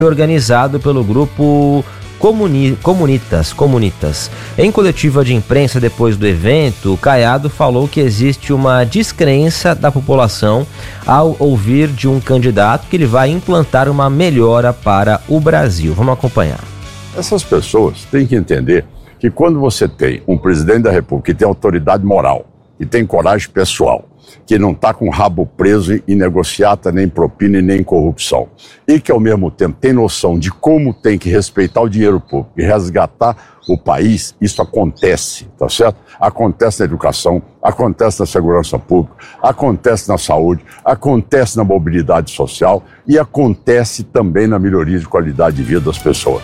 organizado pelo grupo Comunitas. Em coletiva de imprensa depois do evento, Caiado falou que existe uma descrença da população ao ouvir de um candidato que ele vai implantar uma melhora para o Brasil. Vamos acompanhar. Essas pessoas têm que entender que quando você tem um presidente da República que tem autoridade moral, que tem coragem pessoal, que não está com o rabo preso em negociata, nem propina e nem corrupção, e que ao mesmo tempo tem noção de como tem que respeitar o dinheiro público e resgatar o país, isso acontece, tá certo? Acontece na educação, acontece na segurança pública, acontece na saúde, acontece na mobilidade social e acontece também na melhoria de qualidade de vida das pessoas.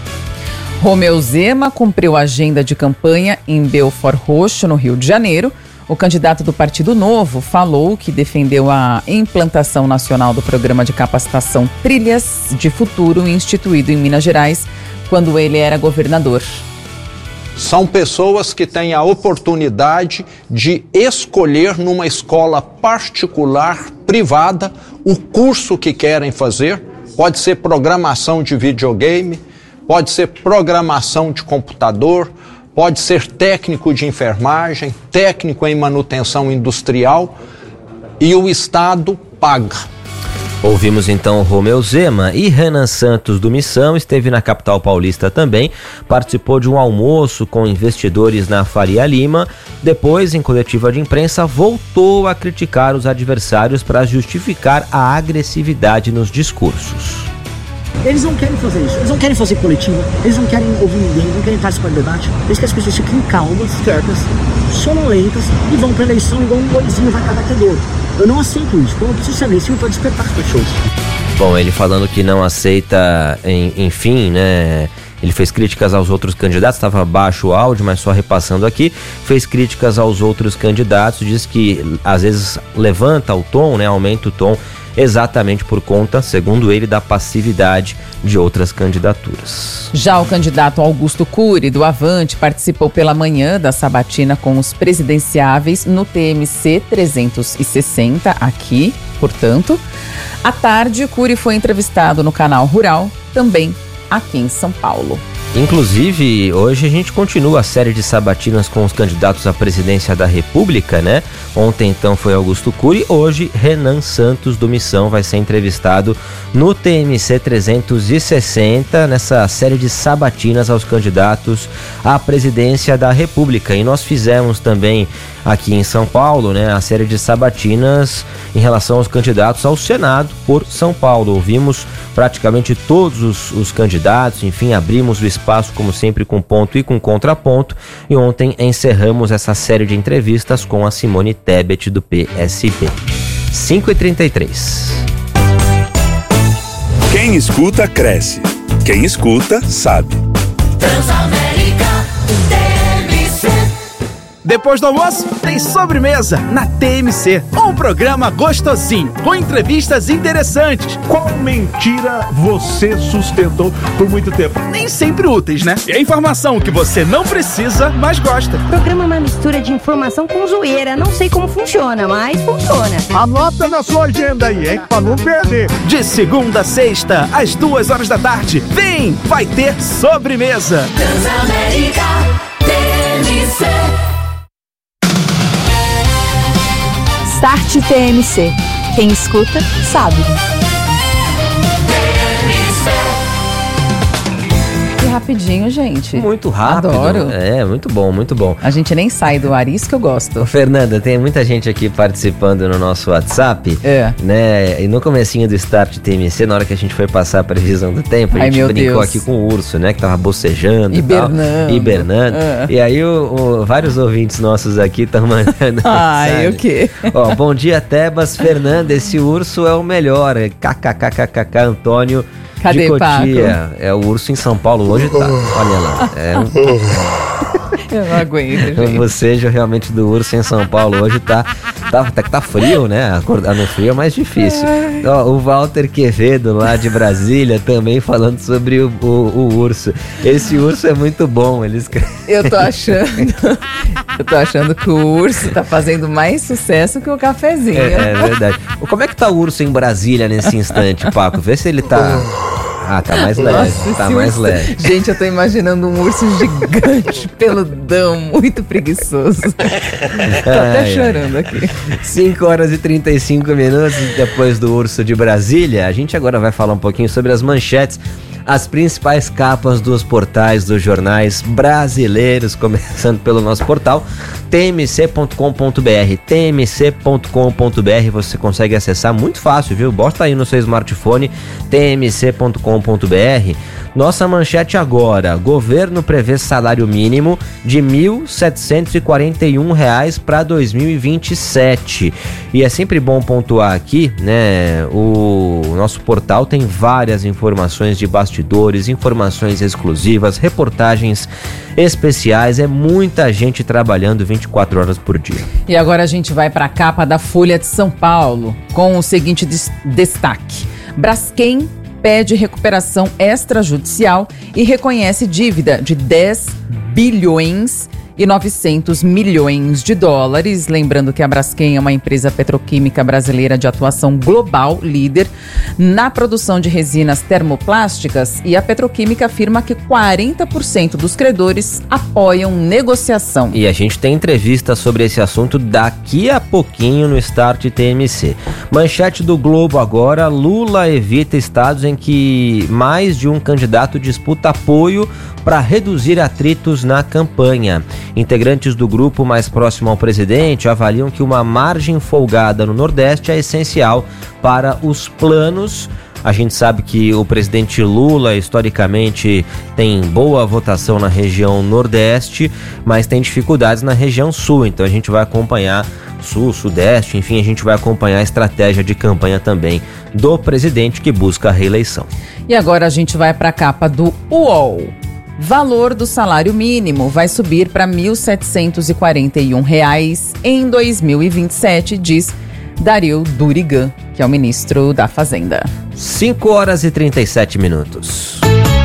Romeu Zema cumpriu a agenda de campanha em Belford Roxo, no Rio de Janeiro. O candidato do Partido Novo falou que defendeu a implantação nacional do programa de capacitação Trilhas de Futuro, instituído em Minas Gerais, quando ele era governador. São pessoas que têm a oportunidade de escolher numa escola particular, privada, o curso que querem fazer. Pode ser programação de videogame, pode ser programação de computador, pode ser técnico de enfermagem, técnico em manutenção industrial, e o Estado paga. Ouvimos então Romeu Zema. E Renan Santos do Missão esteve na capital paulista também, participou de um almoço com investidores na Faria Lima. Depois, em coletiva de imprensa, voltou a criticar os adversários para justificar a agressividade nos discursos. Eles não querem fazer isso, eles não querem fazer coletiva, eles não querem ouvir ninguém, não querem participar do debate. Eles querem que as pessoas fiquem calmas, quietas, sonolentas e vão pra eleição igual um boizinho vai cada tesouro. Eu não aceito isso, então eu preciso ser agressivo para despertar as pessoas. Bom, ele falando que não aceita, enfim, né? Ele fez críticas aos outros candidatos, estava baixo o áudio, mas só repassando aqui, fez críticas aos outros candidatos, diz que às vezes levanta o tom, né? Aumenta o tom, exatamente por conta, segundo ele, da passividade de outras candidaturas. Já o candidato Augusto Cury, do Avante, participou pela manhã da sabatina com os presidenciáveis no TMC 360, aqui, portanto. À tarde, Cury foi entrevistado no Canal Rural, também aqui em São Paulo. Inclusive, hoje a gente continua a série de sabatinas com os candidatos à presidência da República, né? Ontem, então, foi Augusto Cury. Hoje, Renan Santos do Missão vai ser entrevistado no TMC 360, nessa série de sabatinas aos candidatos à presidência da República. E nós fizemos também aqui em São Paulo, né, a série de sabatinas em relação aos candidatos ao Senado por São Paulo. Ouvimos praticamente todos os candidatos, enfim, abrimos o espaço, como sempre, com ponto e com contraponto. E ontem encerramos essa série de entrevistas com a Simone Tebet, do PSB. 5h33. Quem escuta, cresce. Quem escuta, sabe. Depois do almoço, tem sobremesa na TMC. Um programa gostosinho, com entrevistas interessantes. Qual mentira você sustentou por muito tempo? Nem sempre úteis, né? E a informação que você não precisa, mas gosta. O programa é uma mistura de informação com zoeira. Não sei como funciona, mas funciona. Anota na sua agenda aí, hein? Pra não perder. De segunda a sexta, às 2h da tarde. Vem, vai ter sobremesa. Transamérica TMC. Start TMC. Quem escuta, sabe. Que rapidinho, gente. Muito rápido. Adoro. É, muito bom, muito bom. A gente nem sai do ar, isso que eu gosto. Fernanda, tem muita gente aqui participando no nosso WhatsApp. É. Né? E no comecinho do Start TMC, na hora que a gente foi passar a previsão do tempo, a gente brincou aqui com o urso, né? Que tava bocejando hibernando. E aí vários ouvintes nossos aqui estão mandando. Ai, o quê? Ó, bom dia, Tebas. Fernanda, esse urso é o melhor. KKKKK, Antônio. Cadê, de Cotia. Paco? É o urso em São Paulo, hoje tá. Olha lá. Eu não aguento, gente. O bocejo realmente do urso em São Paulo hoje tá frio, né? Acordar no frio é mais difícil. Ó, o Walter Quevedo, lá de Brasília, também falando sobre o urso. Esse urso é muito bom. Eu tô achando que o urso tá fazendo mais sucesso que o cafezinho. É verdade. Como é que tá o urso em Brasília nesse instante, Paco? Vê se ele tá... Tá mais leve, mais leve. Gente, eu tô imaginando um urso gigante, peludão, muito preguiçoso. Tô até chorando aqui. 5 horas e 35 minutos depois do urso de Brasília. A gente agora vai falar um pouquinho sobre as manchetes, as principais capas dos portais dos jornais brasileiros, começando pelo nosso portal tmc.com.br. tmc.com.br você consegue acessar muito fácil, viu? Bota aí no seu smartphone tmc.com.br. Nossa manchete agora: governo prevê salário mínimo de R$ 1.741 para 2027. E é sempre bom pontuar aqui, né? O nosso portal tem várias informações de bastidores, informações exclusivas, reportagens especiais, é muita gente trabalhando 24 horas por dia. E agora a gente vai para a capa da Folha de São Paulo com o seguinte destaque: Braskem pede recuperação extrajudicial e reconhece dívida de 10 bilhões e 900 milhões de dólares. Lembrando que a Braskem é uma empresa petroquímica brasileira de atuação global, líder na produção de resinas termoplásticas, e a petroquímica afirma que 40% dos credores apoiam negociação. E a gente tem entrevista sobre esse assunto daqui a pouquinho no Start TMC. Manchete do Globo agora: Lula evita estados em que mais de um candidato disputa apoio para reduzir atritos na campanha. Integrantes do grupo mais próximo ao presidente avaliam que uma margem folgada no Nordeste é essencial para os planos. A gente sabe que o presidente Lula, historicamente, tem boa votação na região Nordeste, mas tem dificuldades na região Sul. Então a gente vai acompanhar Sul, Sudeste, enfim, a gente vai acompanhar a estratégia de campanha também do presidente que busca a reeleição. E agora a gente vai para a capa do UOL. Valor do salário mínimo vai subir para R$ 1.741 em 2027, diz Dario Durigan, que é o ministro da Fazenda. 5 horas e 37 minutos.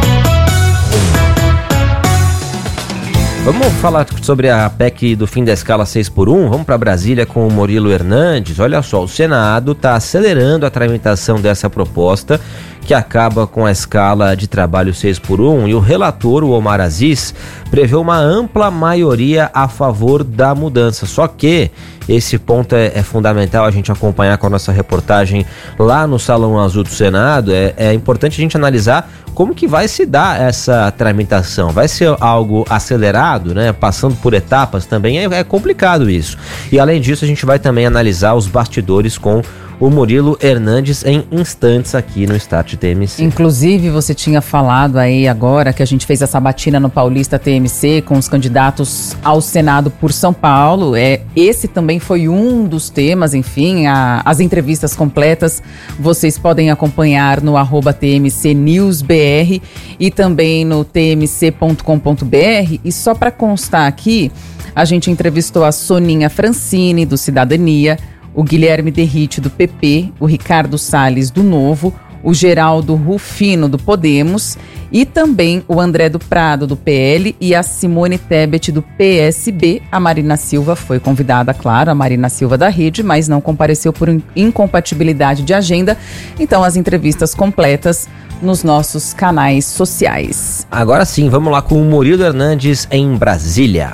Vamos falar sobre a PEC do fim da escala 6x1? Vamos para Brasília com o Murilo Hernandes. Olha só, o Senado está acelerando a tramitação dessa proposta, que acaba com a escala de trabalho 6x1, e o relator, o Omar Aziz, prevê uma ampla maioria a favor da mudança. Só que esse ponto é fundamental a gente acompanhar com a nossa reportagem lá no Salão Azul do Senado. É importante a gente analisar como que vai se dar essa tramitação. Vai ser algo acelerado, né? Passando por etapas também é complicado isso. E além disso, a gente vai também analisar os bastidores com o Murilo Hernandes em instantes aqui no Start TMC. Inclusive, você tinha falado aí agora que a gente fez a sabatina no Paulista TMC com os candidatos ao Senado por São Paulo. Esse também foi um dos temas, enfim, as entrevistas completas vocês podem acompanhar no @TMCNewsBR e também no tmc.com.br. E só para constar aqui, a gente entrevistou a Soninha Francini, do Cidadania, o Guilherme Derrite, do PP, o Ricardo Salles, do Novo, o Geraldo Rufino, do Podemos, e também o André do Prado, do PL, e a Simone Tebet, do PSB. A Marina Silva foi convidada, claro, a Marina Silva da Rede, mas não compareceu por incompatibilidade de agenda. Então, as entrevistas completas nos nossos canais sociais. Agora sim, vamos lá com o Murilo Hernandes em Brasília.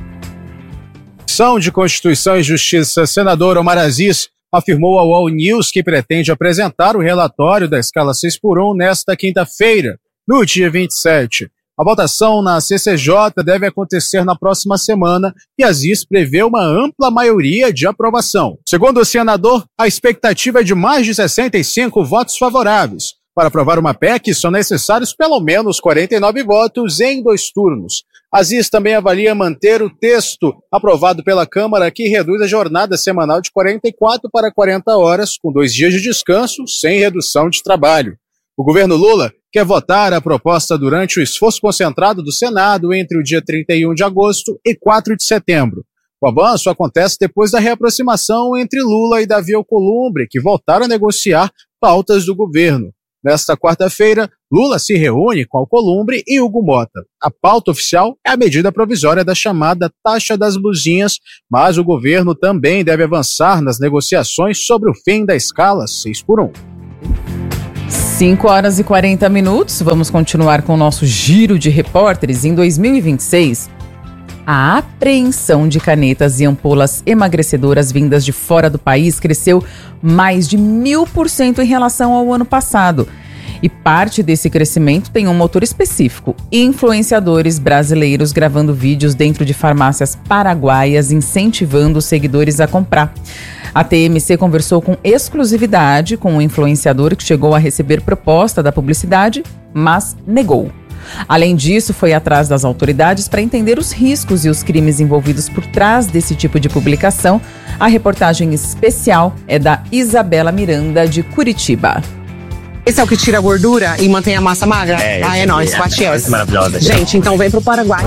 De Constituição e Justiça, senador Omar Aziz afirmou ao All News que pretende apresentar o relatório da escala 6x1 nesta quinta-feira, no dia 27. A votação na CCJ deve acontecer na próxima semana e Aziz prevê uma ampla maioria de aprovação. Segundo o senador, a expectativa é de mais de 65 votos favoráveis. Para aprovar uma PEC, são necessários pelo menos 49 votos em 2 turnos. Aziz também avalia manter o texto aprovado pela Câmara, que reduz a jornada semanal de 44 para 40 horas, com 2 dias de descanso, sem redução de trabalho. O governo Lula quer votar a proposta durante o esforço concentrado do Senado entre o dia 31 de agosto e 4 de setembro. O avanço acontece depois da reaproximação entre Lula e Davi Alcolumbre, que voltaram a negociar pautas do governo. Nesta quarta-feira, Lula se reúne com Alcolumbre e Hugo Mota. A pauta oficial é a medida provisória da chamada taxa das blusinhas, mas o governo também deve avançar nas negociações sobre o fim da escala 6x1. 5h40. Vamos continuar com o nosso giro de repórteres. Em 2026, a apreensão de canetas e ampolas emagrecedoras vindas de fora do país cresceu mais de 1000% em relação ao ano passado. E parte desse crescimento tem um motor específico: influenciadores brasileiros gravando vídeos dentro de farmácias paraguaias, incentivando os seguidores a comprar. A TMC conversou com exclusividade com um influenciador que chegou a receber proposta da publicidade, mas negou. Além disso, foi atrás das autoridades para entender os riscos e os crimes envolvidos por trás desse tipo de publicação. A reportagem especial é da Isabela Miranda, de Curitiba. Esse é o que tira a gordura e mantém a massa magra? É nóis, Patias. Maravilhosa. Gente, então vem pro Paraguai.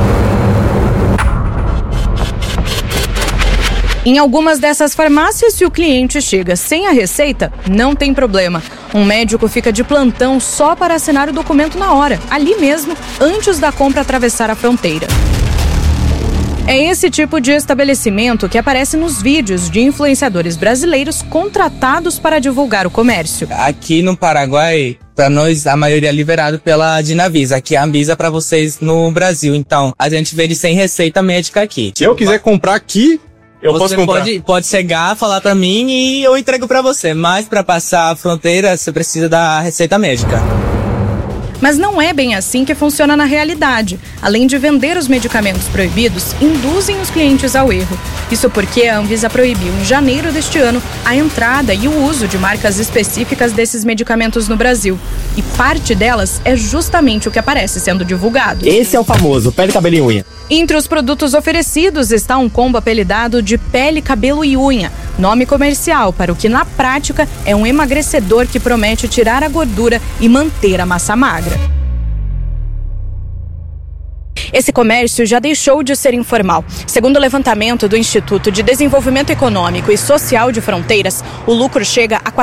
Em algumas dessas farmácias, se o cliente chega sem a receita, não tem problema. Um médico fica de plantão só para assinar o documento na hora, ali mesmo, antes da compra atravessar a fronteira. É esse tipo de estabelecimento que aparece nos vídeos de influenciadores brasileiros contratados para divulgar o comércio. Aqui no Paraguai, para nós, a maioria é liberado pela Dinavisa. Aqui é a Anvisa para vocês no Brasil. Então, a gente vende sem receita médica aqui. Se eu quiser comprar aqui, eu posso comprar. Pode chegar, falar para mim e eu entrego para você. Mas para passar a fronteira, você precisa da receita médica. Mas não é bem assim que funciona na realidade. Além de vender os medicamentos proibidos, induzem os clientes ao erro. Isso porque a Anvisa proibiu em janeiro deste ano a entrada e o uso de marcas específicas desses medicamentos no Brasil. E parte delas é justamente o que aparece sendo divulgado. Esse é o famoso pele, cabelo e unha. Entre os produtos oferecidos está um combo apelidado de pele, cabelo e unha, nome comercial para o que na prática é um emagrecedor que promete tirar a gordura e manter a massa magra. Esse comércio já deixou de ser informal. Segundo o levantamento do Instituto de Desenvolvimento Econômico e Social de Fronteiras, o lucro chega a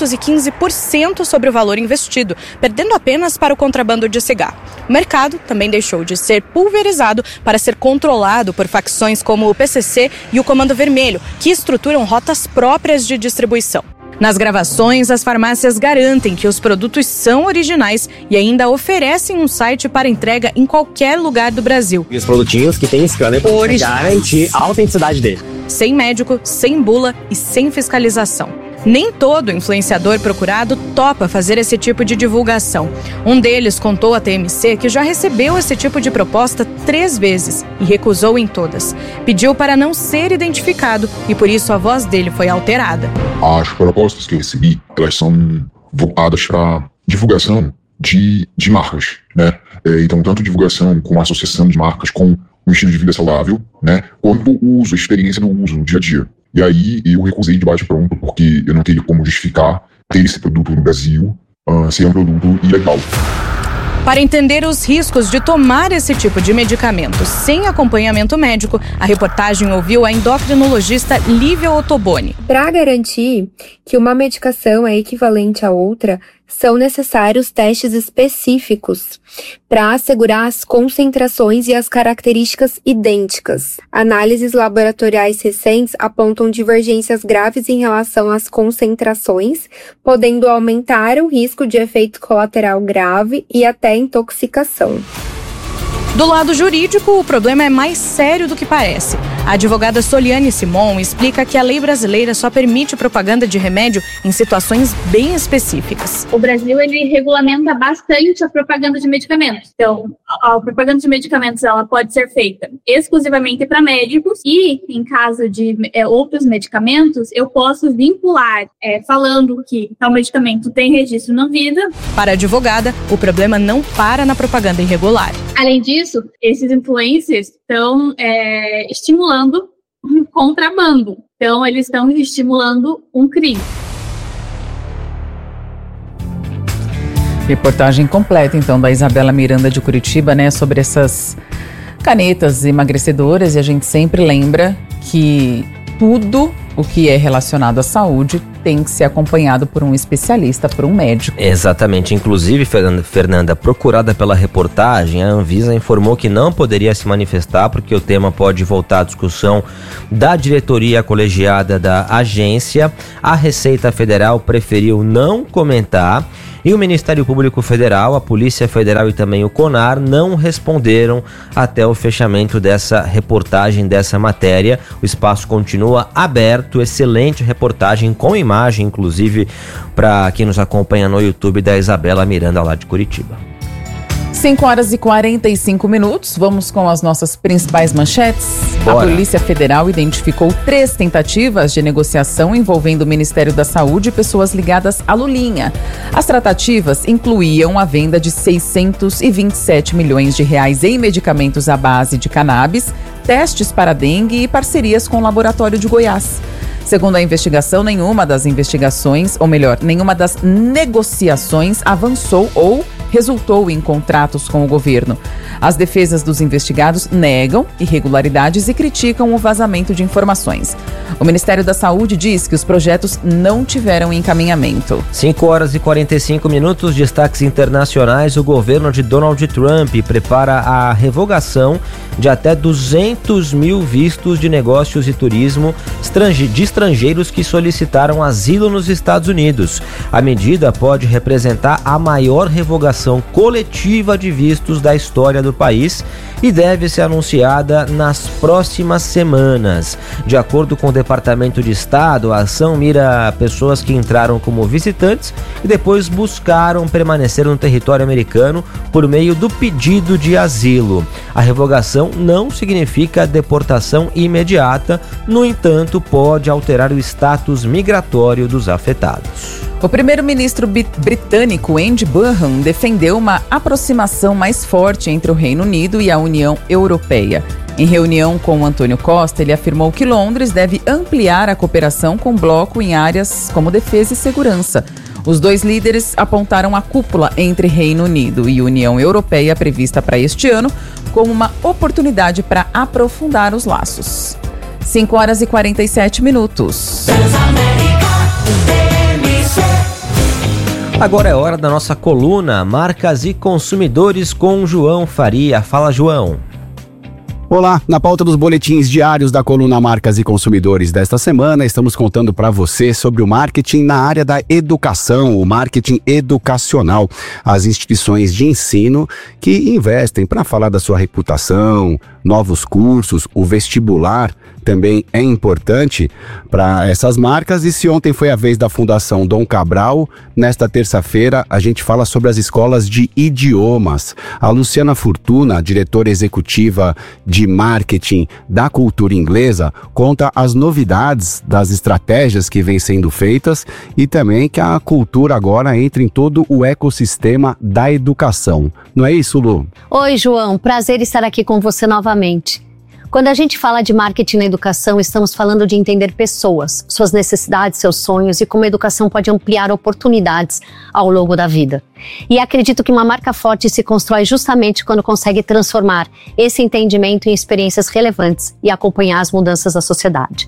415% sobre o valor investido, perdendo apenas para o contrabando de cigarro. O mercado também deixou de ser pulverizado para ser controlado por facções como o PCC e o Comando Vermelho, que estruturam rotas próprias de distribuição. Nas gravações, as farmácias garantem que os produtos são originais e ainda oferecem um site para entrega em qualquer lugar do Brasil. E os produtinhos que tem scanner para garantir a autenticidade dele. Sem médico, sem bula e sem fiscalização. Nem todo influenciador procurado topa fazer esse tipo de divulgação. Um deles contou à TMC que já recebeu esse tipo de proposta 3 vezes e recusou em todas. Pediu para não ser identificado e por isso a voz dele foi alterada. As propostas que eu recebi, elas são voltadas para divulgação de marcas, né? Então, tanto divulgação com associação de marcas com um estilo de vida saudável, né? Quanto o uso, a experiência no uso, no dia a dia. E aí eu recusei de bate-pronto porque eu não teria como justificar ter esse produto no Brasil ser um produto ilegal. Para entender os riscos de tomar esse tipo de medicamento sem acompanhamento médico, a reportagem ouviu a endocrinologista Lívia Ottoboni. Para garantir que uma medicação é equivalente a outra, são necessários testes específicos para assegurar as concentrações e as características idênticas. Análises laboratoriais recentes apontam divergências graves em relação às concentrações, podendo aumentar o risco de efeito colateral grave e até intoxicação. Do lado jurídico, o problema é mais sério do que parece. A advogada Soliane Simon explica que a lei brasileira só permite propaganda de remédio em situações bem específicas. O Brasil, ele regulamenta bastante a propaganda de medicamentos. Então, a propaganda de medicamentos, ela pode ser feita exclusivamente para médicos e, em caso de outros medicamentos, eu posso vincular, falando que tal medicamento tem registro na Anvisa. Para a advogada, o problema não para na propaganda irregular. Além disso, esses influencers estão estimulando um contrabando. Então, eles estão estimulando um crime. Reportagem completa, então, da Isabela Miranda de Curitiba, né, sobre essas canetas emagrecedoras. E a gente sempre lembra que tudo o que é relacionado à saúde tem que ser acompanhado por um especialista, por um médico. Exatamente. Inclusive, Fernanda, procurada pela reportagem, a Anvisa informou que não poderia se manifestar porque o tema pode voltar à discussão da diretoria colegiada da agência. A Receita Federal preferiu não comentar. E o Ministério Público Federal, a Polícia Federal e também o CONAR não responderam até o fechamento dessa reportagem, dessa matéria. O espaço continua aberto, excelente reportagem com imagem, inclusive para quem nos acompanha no YouTube, da Isabela Miranda, lá de Curitiba. 5h45, vamos com as nossas principais manchetes. Bora. A Polícia Federal identificou 3 tentativas de negociação envolvendo o Ministério da Saúde e pessoas ligadas à Lulinha. As tratativas incluíam a venda de 627 milhões de reais em medicamentos à base de cannabis, testes para dengue e parcerias com o Laboratório de Goiás. Segundo a investigação, nenhuma das negociações avançou ou resultou em contratos com o governo. As defesas dos investigados negam irregularidades e criticam o vazamento de informações. O Ministério da Saúde diz que os projetos não tiveram encaminhamento. 5h45, destaques internacionais. O governo de Donald Trump prepara a revogação de até 200 mil vistos de negócios e turismo de estrangeiros que solicitaram asilo nos Estados Unidos. A medida pode representar a maior revogação coletiva de vistos da história do país e deve ser anunciada nas próximas semanas. De acordo com o Departamento de Estado, a ação mira pessoas que entraram como visitantes e depois buscaram permanecer no território americano por meio do pedido de asilo. A revogação não significa deportação imediata, no entanto, pode alterar o status migratório dos afetados. O primeiro-ministro britânico Andy Burnham defendeu uma aproximação mais forte entre o Reino Unido e a União Europeia. Em reunião com Antônio Costa, ele afirmou que Londres deve ampliar a cooperação com o bloco em áreas como defesa e segurança. Os dois líderes apontaram a cúpula entre Reino Unido e União Europeia prevista para este ano como uma oportunidade para aprofundar os laços. 5h47. Agora é hora da nossa coluna Marcas e Consumidores com João Faria. Fala, João. Olá, na pauta dos boletins diários da coluna Marcas e Consumidores desta semana, estamos contando para você sobre o marketing na área da educação, o marketing educacional. As instituições de ensino que investem para falar da sua reputação, novos cursos, o vestibular também é importante para essas marcas. E se ontem foi a vez da Fundação Dom Cabral, nesta terça-feira a gente fala sobre as escolas de idiomas. A Luciana Fortuna, diretora executiva de marketing da cultura inglesa, conta as novidades das estratégias que vêm sendo feitas e também que a cultura agora entra em todo o ecossistema da educação. Não é isso, Lu? Oi, João. Prazer estar aqui com você novamente. Quando a gente fala de marketing na educação, estamos falando de entender pessoas, suas necessidades, seus sonhos e como a educação pode ampliar oportunidades ao longo da vida. E acredito que uma marca forte se constrói justamente quando consegue transformar esse entendimento em experiências relevantes e acompanhar as mudanças da sociedade.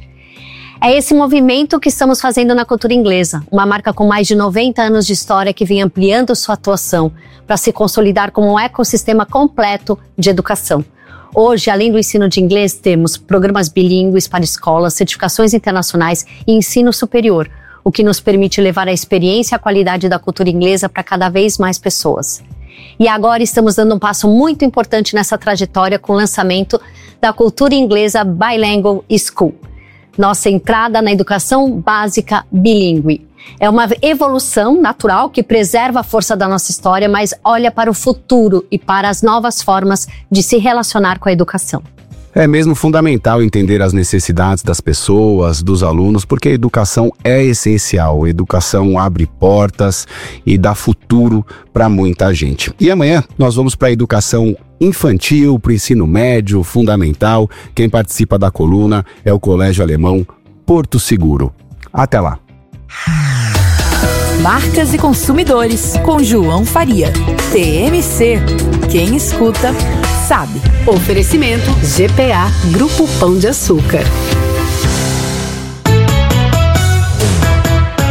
É esse movimento que estamos fazendo na cultura inglesa, uma marca com mais de 90 anos de história que vem ampliando sua atuação para se consolidar como um ecossistema completo de educação. Hoje, além do ensino de inglês, temos programas bilíngues para escolas, certificações internacionais e ensino superior, o que nos permite levar a experiência e a qualidade da cultura inglesa para cada vez mais pessoas. E agora estamos dando um passo muito importante nessa trajetória com o lançamento da Cultura Inglesa Bilingual School, nossa entrada na educação básica bilíngue. É uma evolução natural que preserva a força da nossa história, mas olha para o futuro e para as novas formas de se relacionar com a educação. É mesmo fundamental entender as necessidades das pessoas, dos alunos, porque a educação é essencial. A educação abre portas e dá futuro para muita gente. E amanhã nós vamos para a educação infantil, para o ensino médio, fundamental. Quem participa da coluna é o Colégio Alemão Porto Seguro. Até lá. Marcas e Consumidores, com João Faria. TMC. Quem escuta, sabe. Oferecimento GPA Grupo Pão de Açúcar.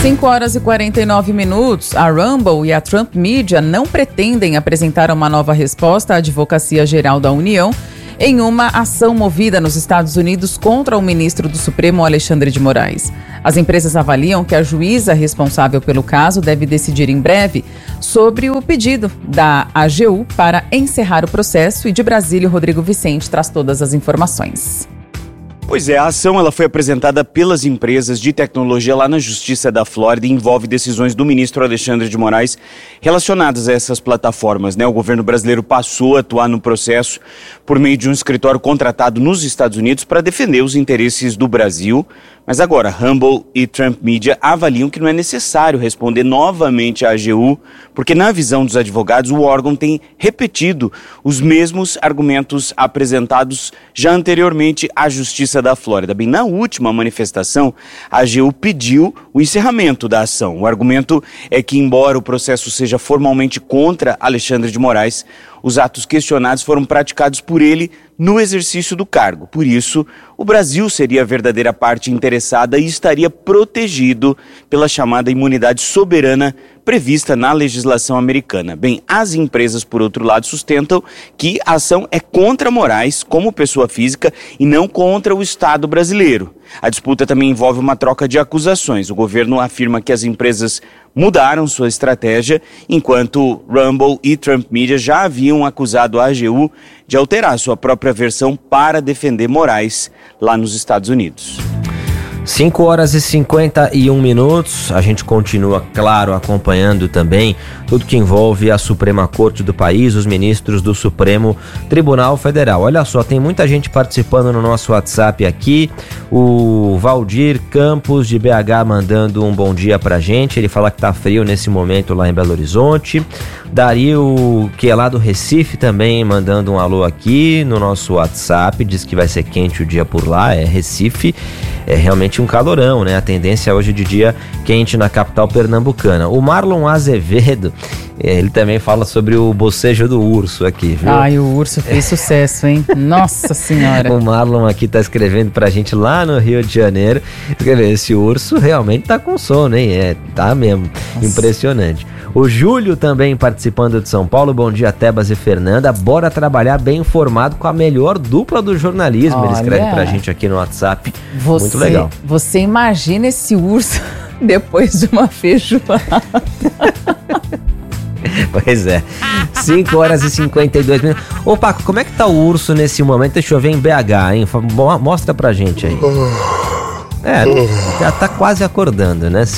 5h49. A Rumble e a Trump Media não pretendem apresentar uma nova resposta à Advocacia Geral da União em uma ação movida nos Estados Unidos contra o ministro do Supremo, Alexandre de Moraes. As empresas avaliam que a juíza responsável pelo caso deve decidir em breve sobre o pedido da AGU para encerrar o processo. E de Brasília, o Rodrigo Vicente traz todas as informações. Pois é, a ação ela foi apresentada pelas empresas de tecnologia lá na Justiça da Flórida e envolve decisões do ministro Alexandre de Moraes relacionadas a essas plataformas, né? O governo brasileiro passou a atuar no processo por meio de um escritório contratado nos Estados Unidos para defender os interesses do Brasil. Mas agora, Rumble e Trump Media avaliam que não é necessário responder novamente à AGU, porque na visão dos advogados o órgão tem repetido os mesmos argumentos apresentados já anteriormente à Justiça da Flórida. Bem, na última manifestação, a AGU pediu o encerramento da ação. O argumento é que, embora o processo seja formalmente contra Alexandre de Moraes, os atos questionados foram praticados por ele no exercício do cargo. Por isso, o Brasil seria a verdadeira parte interessada e estaria protegido pela chamada imunidade soberana prevista na legislação americana. Bem, as empresas, por outro lado, sustentam que a ação é contra Moraes como pessoa física e não contra o Estado brasileiro. A disputa também envolve uma troca de acusações. O governo afirma que as empresas mudaram sua estratégia, enquanto Rumble e Trump Media já haviam acusado a AGU de alterar sua própria versão para defender Moraes lá nos Estados Unidos. 5h51. A gente continua, claro, acompanhando também tudo que envolve a Suprema Corte do país, os ministros do Supremo Tribunal Federal. Olha só, tem muita gente participando no nosso WhatsApp aqui. O Valdir Campos de BH mandando um bom dia pra gente. Ele fala que tá frio nesse momento lá em Belo Horizonte. Dario, que é lá do Recife, também mandando um alô aqui no nosso WhatsApp. Diz que vai ser quente o dia por lá. É Recife, é realmente um calorão, né? A tendência hoje de dia quente na capital pernambucana. O Marlon Azevedo, ele também fala sobre o bocejo do urso aqui, viu? Ai, o urso fez sucesso, hein? Nossa Senhora! O Marlon aqui tá escrevendo pra gente lá no Rio de Janeiro. Escrevendo, esse urso realmente tá com sono, hein? Tá mesmo. Nossa. Impressionante. O Júlio também participando de São Paulo. Bom dia, Tebas e Fernanda. Bora trabalhar bem informado com a melhor dupla do jornalismo. Olha, ele escreve pra gente aqui no WhatsApp. Muito legal. Você imagina esse urso depois de uma feijoada. Pois é. 5h52. Ô Paco, como é que tá o urso nesse momento? Deixa eu ver em BH, hein? Mostra pra gente aí. Já tá quase acordando, né?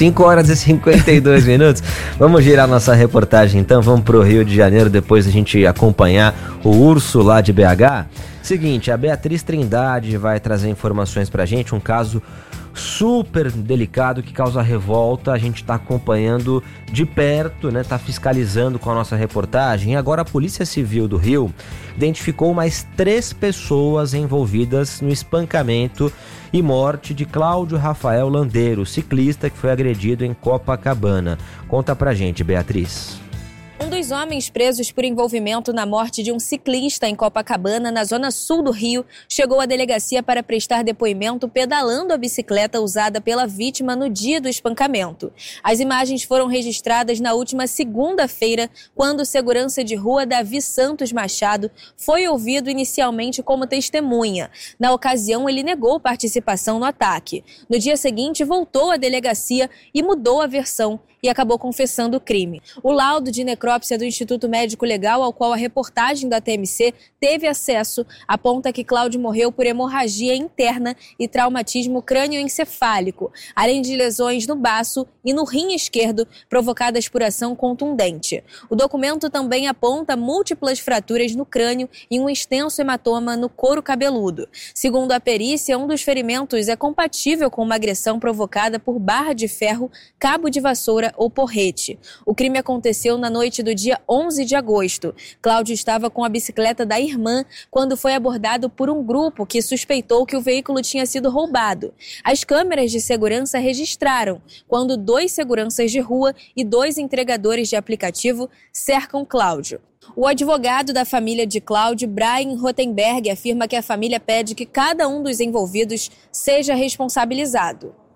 5h52. Vamos girar nossa reportagem então, vamos pro Rio de Janeiro, depois a gente acompanhar o urso lá de BH. Seguinte, a Beatriz Trindade vai trazer informações pra gente, um caso super delicado que causa revolta. A gente tá acompanhando de perto, né? Tá fiscalizando com a nossa reportagem. E agora a Polícia Civil do Rio identificou mais 3 pessoas envolvidas no espancamento e morte de Cláudio Rafael Landeiro, ciclista que foi agredido em Copacabana. Conta pra gente, Beatriz. Um dos homens presos por envolvimento na morte de um ciclista em Copacabana, na zona sul do Rio, chegou à delegacia para prestar depoimento pedalando a bicicleta usada pela vítima no dia do espancamento. As imagens foram registradas na última segunda-feira, quando o segurança de rua Davi Santos Machado foi ouvido inicialmente como testemunha. Na ocasião, ele negou participação no ataque. No dia seguinte, voltou à delegacia e mudou a versão e acabou confessando o crime. O laudo de necrópsia do Instituto Médico Legal, ao qual a reportagem da TMC teve acesso, aponta que Cláudio morreu por hemorragia interna e traumatismo crânioencefálico, além de lesões no baço e no rim esquerdo provocadas por ação contundente. O documento também aponta múltiplas fraturas no crânio e um extenso hematoma no couro cabeludo. Segundo a perícia, um dos ferimentos é compatível com uma agressão provocada por barra de ferro, cabo de vassoura ou porrete. O crime aconteceu na noite do dia 11 de agosto. Cláudio estava com a bicicleta da irmã quando foi abordado por um grupo que suspeitou que o veículo tinha sido roubado. As câmeras de segurança registraram quando 2 seguranças de rua e 2 entregadores de aplicativo cercam Cláudio. O advogado da família de Cláudio, Brian Rothenberg, afirma que a família pede que cada um dos envolvidos seja responsabilizado.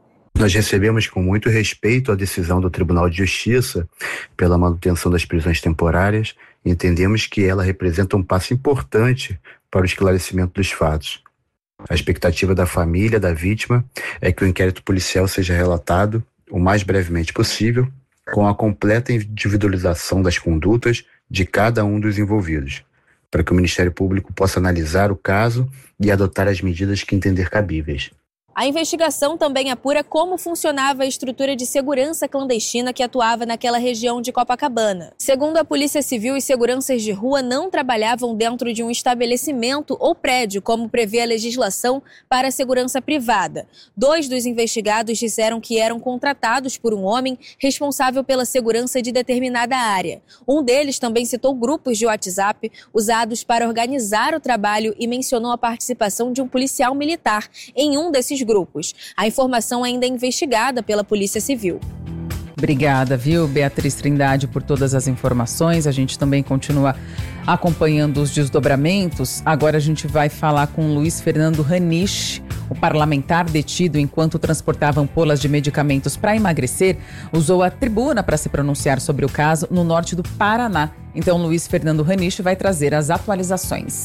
Nós recebemos com muito respeito a decisão do Tribunal de Justiça pela manutenção das prisões temporárias e entendemos que ela representa um passo importante para o esclarecimento dos fatos. A expectativa da família da vítima é que o inquérito policial seja relatado o mais brevemente possível, com a completa individualização das condutas de cada um dos envolvidos, para que o Ministério Público possa analisar o caso e adotar as medidas que entender cabíveis. A investigação também apura como funcionava a estrutura de segurança clandestina que atuava naquela região de Copacabana. Segundo a Polícia Civil, os seguranças de rua não trabalhavam dentro de um estabelecimento ou prédio, como prevê a legislação para a segurança privada. 2 dos investigados disseram que eram contratados por um homem responsável pela segurança de determinada área. Um deles também citou grupos de WhatsApp usados para organizar o trabalho e mencionou a participação de um policial militar em um desses grupos. A informação ainda é investigada pela Polícia Civil. Obrigada, viu, Beatriz Trindade, por todas as informações. A gente também continua acompanhando os desdobramentos. Agora a gente vai falar com Luiz Fernando Raniche, o parlamentar detido enquanto transportava ampolas de medicamentos para emagrecer, usou a tribuna para se pronunciar sobre o caso no norte do Paraná. Então, Luiz Fernando Raniche vai trazer as atualizações.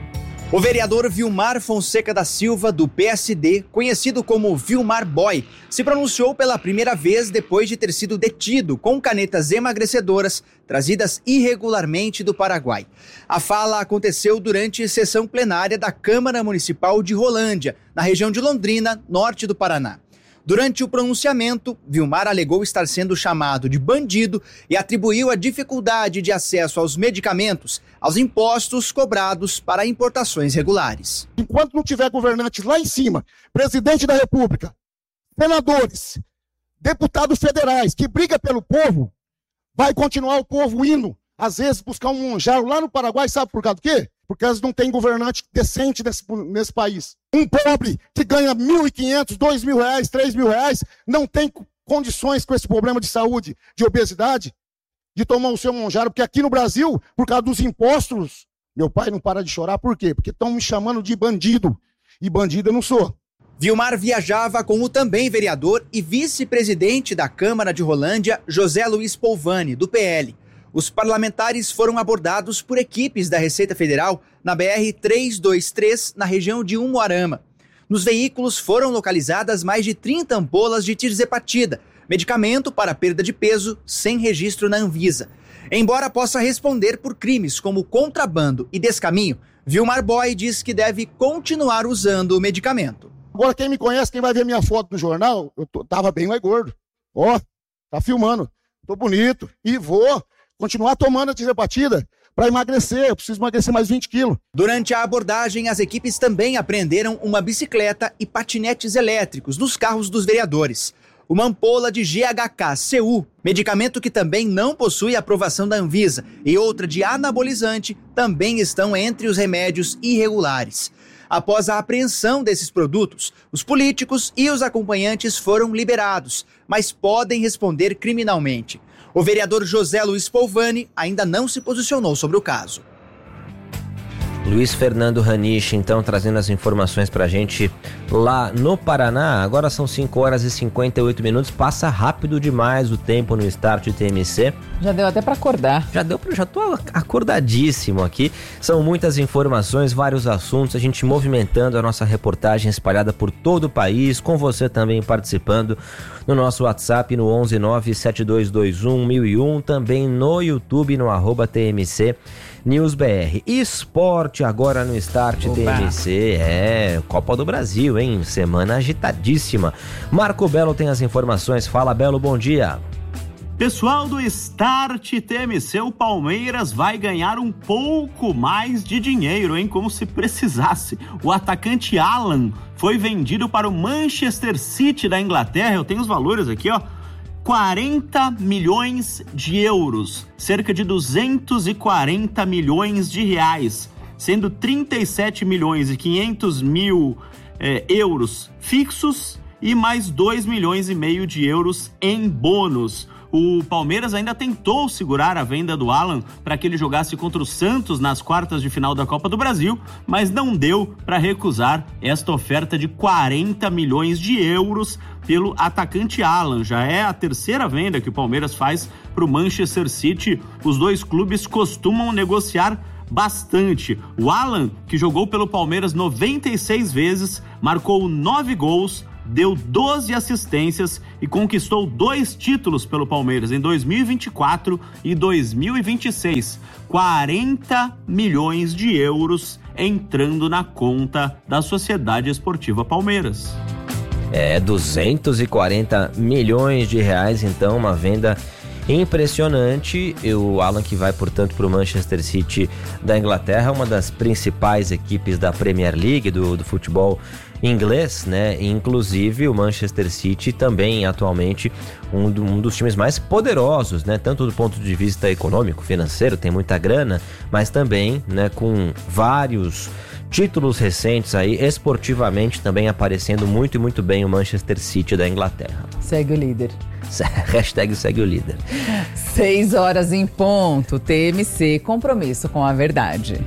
O vereador Vilmar Fonseca da Silva, do PSD, conhecido como Vilmar Boy, se pronunciou pela primeira vez depois de ter sido detido com canetas emagrecedoras trazidas irregularmente do Paraguai. A fala aconteceu durante sessão plenária da Câmara Municipal de Rolândia, na região de Londrina, norte do Paraná. Durante o pronunciamento, Vilmar alegou estar sendo chamado de bandido e atribuiu a dificuldade de acesso aos medicamentos aos impostos cobrados para importações regulares. Enquanto não tiver governantes lá em cima, presidente da República, senadores, deputados federais que brigam pelo povo, vai continuar o povo indo, às vezes, buscar um monjaro lá no Paraguai, sabe por causa do quê? Porque elas não têm governante decente nesse país. Um pobre que ganha R$1.500, R$2.000, R$3.000, não tem condições com esse problema de saúde, de obesidade, de tomar o seu monjaro, porque aqui no Brasil, por causa dos impostos, meu pai não para de chorar, por quê? Porque estão me chamando de bandido, e bandido eu não sou. Vilmar viajava com o também vereador e vice-presidente da Câmara de Rolândia, José Luiz Polvani, do PL. Os parlamentares foram abordados por equipes da Receita Federal na BR-323, na região de Umuarama. Nos veículos foram localizadas mais de 30 ampolas de tirzepatida, medicamento para perda de peso sem registro na Anvisa. Embora possa responder por crimes como contrabando e descaminho, Vilmar Boy diz que deve continuar usando o medicamento. Agora quem me conhece, quem vai ver minha foto no jornal, eu tava bem mais gordo. Ó, tá filmando, tô bonito e vou continuar tomando a tirzepatida para emagrecer, eu preciso emagrecer mais 20 quilos. Durante a abordagem, as equipes também apreenderam uma bicicleta e patinetes elétricos nos carros dos vereadores. Uma ampola de GHK-CU, medicamento que também não possui aprovação da Anvisa, e outra de anabolizante também estão entre os remédios irregulares. Após a apreensão desses produtos, os políticos e os acompanhantes foram liberados, mas podem responder criminalmente. O vereador José Luiz Polvani ainda não se posicionou sobre o caso. Luiz Fernando Raniche, então, trazendo as informações pra gente lá no Paraná. Agora são 5 horas e 58 minutos. Passa rápido demais o tempo no Start TMC. Já deu até pra acordar. Já tô acordadíssimo aqui. São muitas informações, vários assuntos. A gente movimentando a nossa reportagem espalhada por todo o país. Com você também participando no nosso WhatsApp no 11972211001. Também no YouTube no @TMC NewsBR. Esporte agora no Start TMC. Copa do Brasil, hein? Semana agitadíssima. Marco Belo tem as informações. Fala, Belo, bom dia. Pessoal do Start TMC, o Palmeiras vai ganhar um pouco mais de dinheiro, hein? Como se precisasse. O atacante Alan foi vendido para o Manchester City da Inglaterra. Eu tenho os valores aqui, ó. 40 milhões de euros, cerca de 240 milhões de reais, sendo 37 milhões e 500 mil euros fixos e mais 2 milhões e meio de euros em bônus. o Palmeiras ainda tentou segurar a venda do Alan para que ele jogasse contra o Santos nas quartas de final da Copa do Brasil, mas não deu para recusar esta oferta de 40 milhões de euros pelo atacante Alan. Já é a terceira venda que o Palmeiras faz para o Manchester City. Os dois clubes costumam negociar bastante. O Alan, que jogou pelo Palmeiras 96 vezes, marcou 9 gols, deu 12 assistências e conquistou 2 títulos pelo Palmeiras em 2024 e 2026. 40 milhões de euros entrando na conta da Sociedade Esportiva Palmeiras. 240 milhões de reais, então, uma venda impressionante. O Alan, que vai, portanto, para o Manchester City da Inglaterra, uma das principais equipes da Premier League, do futebol inglês, né? Inclusive o Manchester City também atualmente um dos times mais poderosos, né? Tanto do ponto de vista econômico, financeiro, tem muita grana, mas também, né, com vários títulos recentes aí, esportivamente também aparecendo muito e muito bem o Manchester City da Inglaterra. Segue o líder. Hashtag segue o líder. 6 horas em ponto. TMC, compromisso com a verdade.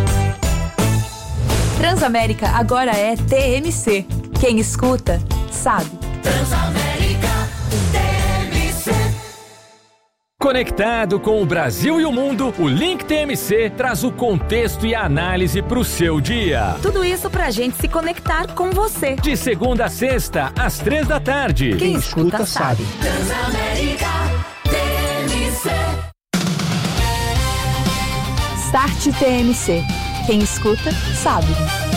Transamérica agora é TMC. Quem escuta, sabe. Transamérica TMC. Conectado com o Brasil e o mundo, o Link TMC traz o contexto e a análise para o seu dia. Tudo isso pra gente se conectar com você. De segunda a sexta, às 3 da tarde. Quem escuta sabe. Transamérica TMC. Start TMC. Quem escuta sabe.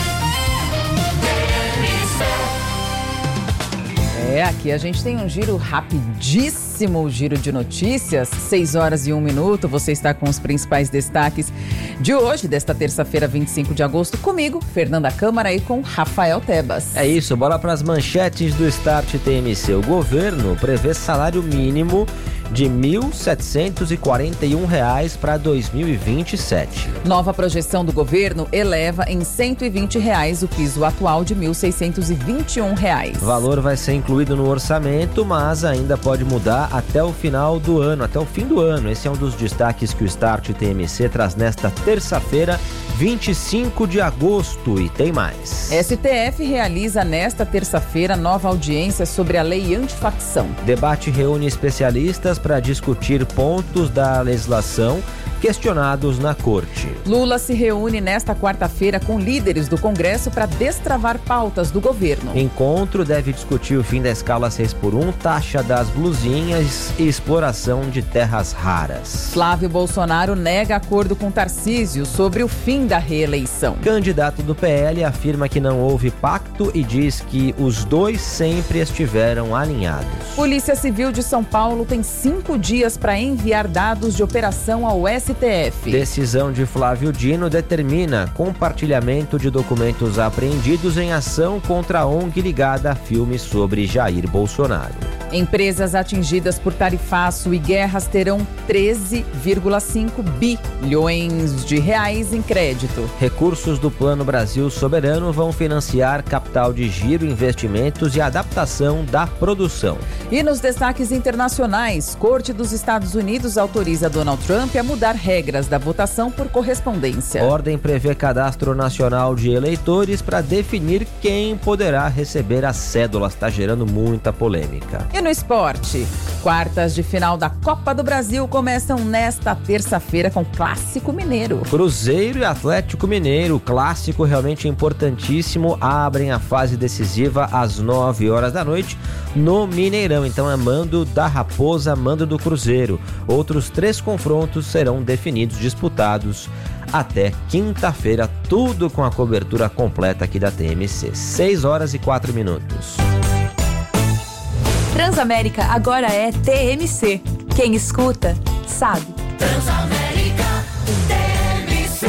Aqui a gente tem um giro rapidíssimo, giro de notícias, 6 horas e 1 minuto. Você está com os principais destaques de hoje, desta terça-feira, 25 de agosto, comigo, Fernanda Câmara, e com Rafael Tebas. É isso, bora para as manchetes do Start TMC. O governo prevê salário mínimo de R$ 1.741 para 2027. Nova projeção do governo eleva em R$ 120 o piso atual de R$ 1.621. O valor vai ser incluído no orçamento, mas ainda pode mudar até o final do ano, até o fim do ano. Esse é um dos destaques que o Start TMC traz nesta terça-feira, 25 de agosto, e tem mais. STF realiza nesta terça-feira nova audiência sobre a lei antifacção. Debate reúne especialistas para discutir pontos da legislação questionados na corte. Lula se reúne nesta quarta-feira com líderes do Congresso para destravar pautas do governo. Encontro deve discutir o fim da escala 6x1, taxa das blusinhas e exploração de terras raras. Flávio Bolsonaro nega acordo com Tarcísio sobre o fim da reeleição. Candidato do PL afirma que não houve pacto e diz que os dois sempre estiveram alinhados. Polícia Civil de São Paulo tem 5 dias para enviar dados de operação ao STF. Decisão de Flávio Dino determina compartilhamento de documentos apreendidos em ação contra a ONG ligada a filmes sobre Jair Bolsonaro. Empresas atingidas por tarifaço e guerras terão 13,5 bilhões de reais em crédito. Recursos do Plano Brasil Soberano vão financiar capital de giro, investimentos e adaptação da produção. E nos destaques internacionais, Corte dos Estados Unidos autoriza Donald Trump a mudar regras da votação por correspondência. Ordem prevê cadastro nacional de eleitores para definir quem poderá receber as cédulas. Está gerando muita polêmica. E no esporte, quartas de final da Copa do Brasil começam nesta terça-feira com Clássico Mineiro. Cruzeiro e Atlético Mineiro, clássico realmente importantíssimo, abrem a fase decisiva às 9 horas da noite no Mineirão. Então é mando da Raposa, mando do Cruzeiro. Outros 3 confrontos serão definidos, disputados até quinta-feira, tudo com a cobertura completa aqui da TMC. 6 horas e 4 minutos. Transamérica agora é TMC. Quem escuta, sabe. Transamérica TMC.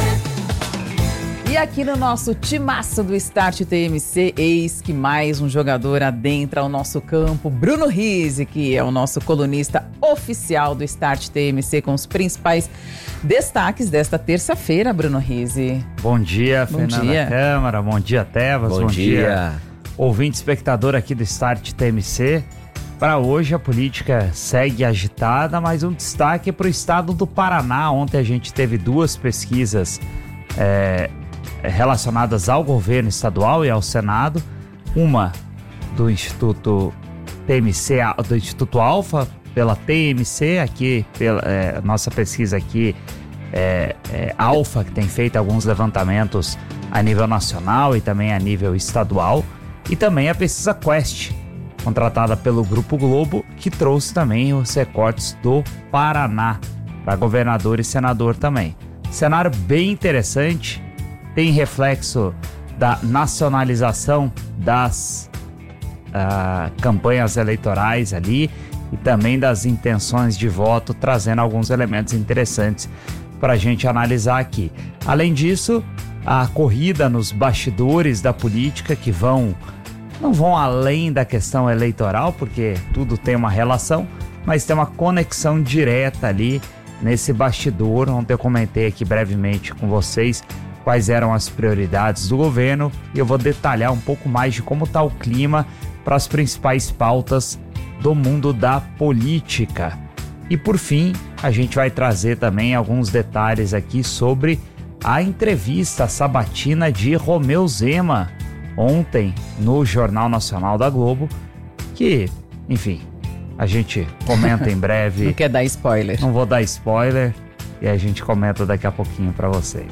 E aqui no nosso timaço do Start TMC, eis que mais um jogador adentra o nosso campo, Bruno Rizzi, que é o nosso colunista oficial do Start TMC, com os principais destaques desta terça-feira, Bruno Rizzi. Bom dia, Bom Fernanda dia. Câmara, bom dia, Tebas, Bom dia. Ouvinte espectador aqui do Start TMC. para hoje a política segue agitada, mas um destaque é para o estado do Paraná. Ontem a gente teve 2 pesquisas relacionadas ao governo estadual e ao Senado. Uma do Instituto TMC, do Instituto Alfa, pela TMC, aqui, nossa pesquisa aqui Alfa, que tem feito alguns levantamentos a nível nacional e também a nível estadual, e também a pesquisa Quest, contratada pelo Grupo Globo, que trouxe também os recortes do Paraná, para governador e senador também. Cenário bem interessante, tem reflexo da nacionalização das campanhas eleitorais ali e também das intenções de voto, trazendo alguns elementos interessantes para a gente analisar aqui. Além disso, a corrida nos bastidores da política que não vão além da questão eleitoral, porque tudo tem uma relação, mas tem uma conexão direta ali nesse bastidor. Ontem eu comentei aqui brevemente com vocês quais eram as prioridades do governo e eu vou detalhar um pouco mais de como está o clima para as principais pautas do mundo da política. E por fim, a gente vai trazer também alguns detalhes aqui sobre a entrevista sabatina de Romeu Zema ontem no Jornal Nacional da Globo, que, enfim, a gente comenta em breve. Não quer dar spoiler. Não vou dar spoiler. E a gente comenta daqui a pouquinho para vocês.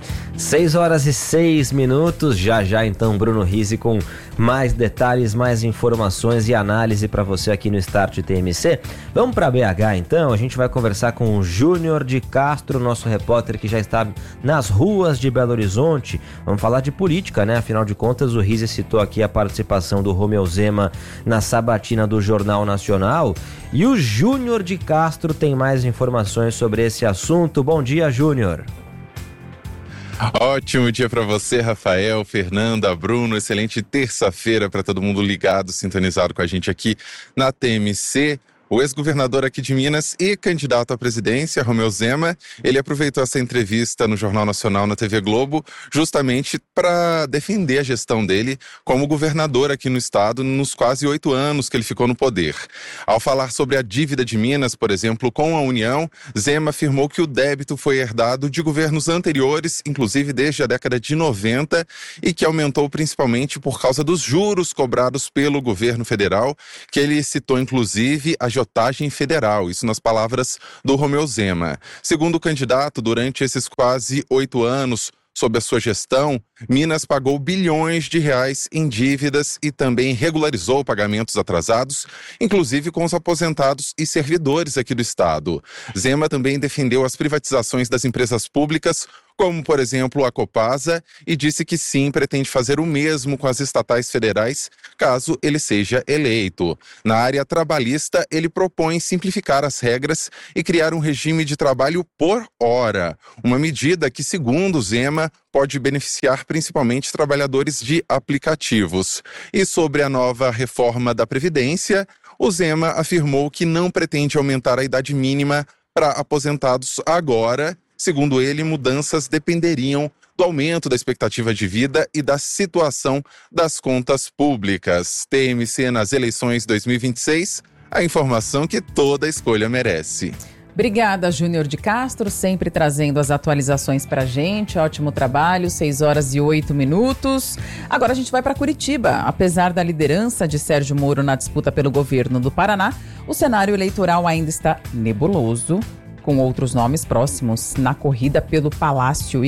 6h06, já então Bruno Rizzi com mais detalhes, mais informações e análise para você aqui no Start TMC. Vamos para BH então, a gente vai conversar com o Júnior de Castro, nosso repórter que já está nas ruas de Belo Horizonte. Vamos falar de política, né? Afinal de contas, o Rizzi citou aqui a participação do Romeu Zema na sabatina do Jornal Nacional. E o Júnior de Castro tem mais informações sobre esse assunto. Bom dia, Júnior. Ótimo dia para você, Rafael, Fernanda, Bruno. Excelente terça-feira para todo mundo ligado, sintonizado com a gente aqui na TMC. O ex-governador aqui de Minas e candidato à presidência, Romeu Zema, ele aproveitou essa entrevista no Jornal Nacional, na TV Globo, justamente para defender a gestão dele como governador aqui no estado nos quase 8 anos que ele ficou no poder. Ao falar sobre a dívida de Minas, por exemplo, com a União, Zema afirmou que o débito foi herdado de governos anteriores, inclusive desde a década de 90, e que aumentou principalmente por causa dos juros cobrados pelo governo federal, que ele citou inclusive a agiotagem federal, isso nas palavras do Romeu Zema. Segundo o candidato, durante esses quase 8 anos, sob a sua gestão, Minas pagou bilhões de reais em dívidas e também regularizou pagamentos atrasados, inclusive com os aposentados e servidores aqui do estado. Zema também defendeu as privatizações das empresas públicas, como, por exemplo, a Copasa, e disse que sim, pretende fazer o mesmo com as estatais federais, caso ele seja eleito. Na área trabalhista, ele propõe simplificar as regras e criar um regime de trabalho por hora, uma medida que, segundo Zema, pode beneficiar principalmente trabalhadores de aplicativos. E sobre a nova reforma da Previdência, o Zema afirmou que não pretende aumentar a idade mínima para aposentados agora. Segundo ele, mudanças dependeriam do aumento da expectativa de vida e da situação das contas públicas. TMC nas eleições 2026, a informação que toda escolha merece. Obrigada, Júnior de Castro, sempre trazendo as atualizações pra gente. Ótimo trabalho, 6h08. Agora a gente vai para Curitiba. Apesar da liderança de Sérgio Moro na disputa pelo governo do Paraná, o cenário eleitoral ainda está nebuloso, com outros nomes próximos na corrida pelo Palácio